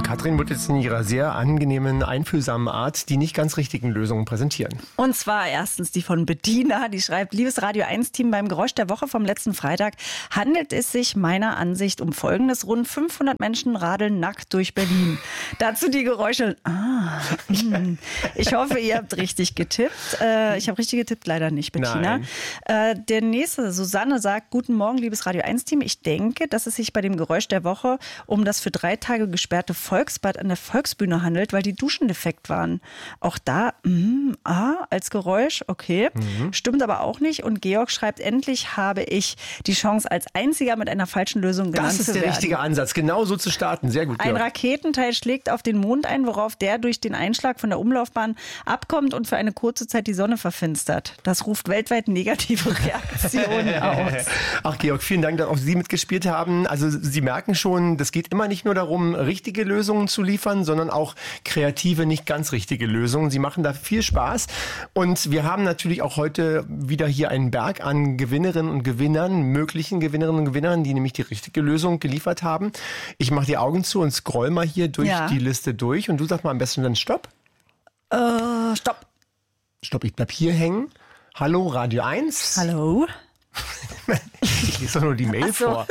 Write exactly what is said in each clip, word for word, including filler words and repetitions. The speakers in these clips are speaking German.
Katrin wird jetzt in ihrer sehr angenehmen, einfühlsamen Art die nicht ganz richtigen Lösungen präsentieren. Und zwar erstens die von Bettina, die schreibt: Liebes Radio eins Team, beim Geräusch der Woche vom letzten Freitag handelt es sich meiner Ansicht um Folgendes. Rund fünfhundert Menschen radeln nackt durch Berlin. Dazu die Geräusche. Ah, mm. Ich hoffe, ihr habt richtig getippt. Äh, ich habe richtig getippt, leider nicht, Bettina. Äh, der nächste, Susanne, sagt: Guten Morgen, liebes Radio eins Team. Ich denke, dass es sich bei dem Geräusch der Woche um das für drei Tage gesperrte Volksbad an der Volksbühne handelt, weil die Duschen defekt waren. Auch da, mm, ah, als Geräusch, okay. Mhm. Stimmt aber auch nicht. Und Georg schreibt: Endlich habe ich die Chance, als einziger mit einer falschen Lösung genannt zu werden. Das ist der richtige Ansatz, genau so zu starten. Sehr gut, Georg. Ein Raketenteil schlägt auf den Mond ein, worauf der durch den Einschlag von der Umlaufbahn abkommt und für eine kurze Zeit die Sonne verfinstert. Das ruft weltweit negative Reaktionen aus. Ach, Georg, vielen Dank, dass auch Sie mitgespielt haben. Also Sie merken schon, das geht immer nicht nur darum, richtige Lösungen zu liefern, sondern auch kreative, nicht ganz richtige Lösungen. Sie machen da viel Spaß. Und wir haben natürlich auch heute wieder hier einen Berg an Gewinnerinnen und Gewinnern, möglichen Gewinnerinnen und Gewinnern, die nämlich die richtige Lösung geliefert haben. Ich mache die Augen zu und scroll mal hier durch ja. die Liste durch. Und du sagst mal am besten dann Stopp. Äh, Stopp. Stopp, ich bleib hier hängen. Hallo, Radio eins. Hallo. Ich lese doch nur die Mail so. vor.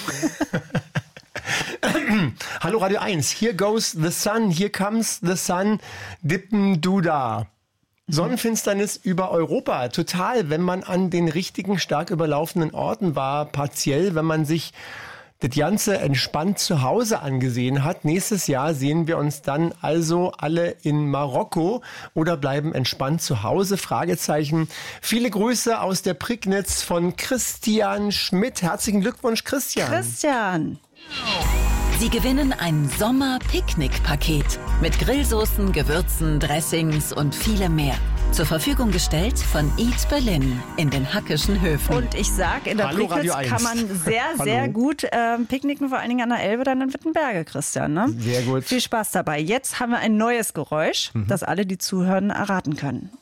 Hallo Radio eins, here goes the sun, here comes the sun, dippen du da. Sonnenfinsternis über Europa, total, wenn man an den richtigen, stark überlaufenden Orten war, partiell, wenn man sich das Ganze entspannt zu Hause angesehen hat. Nächstes Jahr sehen wir uns dann also alle in Marokko oder bleiben entspannt zu Hause? Fragezeichen. Viele Grüße aus der Prignitz von Christian Schmidt. Herzlichen Glückwunsch, Christian. Christian. Sie gewinnen ein Sommer-Picknick-Paket mit Grillsoßen, Gewürzen, Dressings und vielem mehr. Zur Verfügung gestellt von Eat Berlin in den Hackischen Höfen. Und ich sag, in der Hallo, Prignitz kann man sehr, sehr gut ähm, picknicken, vor allen Dingen an der Elbe, dann in Wittenberge, Christian. Ne? Sehr gut. Viel Spaß dabei. Jetzt haben wir ein neues Geräusch, mhm. das alle, die zuhören, erraten können.